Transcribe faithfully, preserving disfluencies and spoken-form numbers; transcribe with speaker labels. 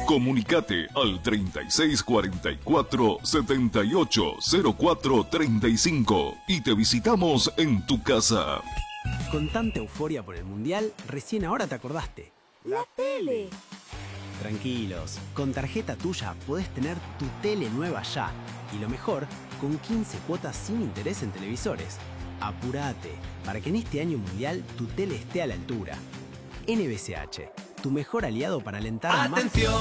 Speaker 1: Comunicate al treinta y seis cuarenta y cuatro, setenta y ocho cero cuatro treinta y cinco y te visitamos en tu casa.
Speaker 2: Con tanta euforia por el Mundial, recién ahora te acordaste.
Speaker 3: ¡La tele!
Speaker 2: Tranquilos, con tarjeta tuya podés tener tu tele nueva ya. Y lo mejor, con quince cuotas sin interés en televisores. Apurate, para que en este año mundial tu tele esté a la altura. N B C H, tu mejor aliado para alentar más...
Speaker 4: ¡Atención!